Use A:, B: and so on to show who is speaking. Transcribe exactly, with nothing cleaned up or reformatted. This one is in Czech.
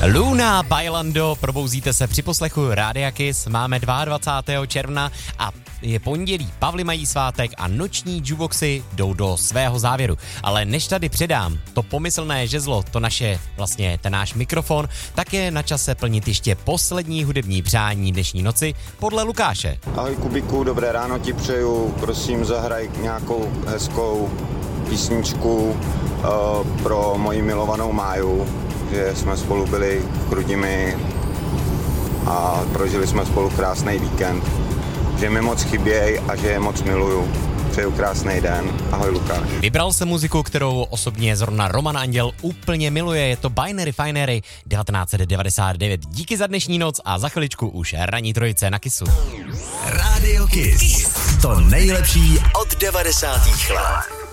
A: Luna Bailando, probouzíte se při poslechu Rádia Kiss, máme dvacátého druhého června a je pondělí, Pavli mají svátek a noční jukeboxy jdou do svého závěru. Ale než tady předám to pomyslné žezlo, to naše, vlastně ten náš mikrofon, tak je na čase plnit ještě poslední hudební přání dnešní noci podle Lukáše.
B: Ahoj Kubiku, dobré ráno ti přeju, prosím zahraj nějakou hezkou písničku uh, pro moji milovanou Máju, že jsme spolu byli v Chrudimi a prožili jsme spolu krásný víkend, že mi moc chyběj a že je moc miluju. Přeju krásný den. Ahoj Lukáš.
A: Vybral jsem muziku, kterou osobně zrovna Roman Anděl úplně miluje. Je to Binary Finery devatenáct set devadesát devět. Díky za dnešní noc a za chviličku už ranní trojice na Kissu.
C: Radio Kiss. To nejlepší od devadesátých let.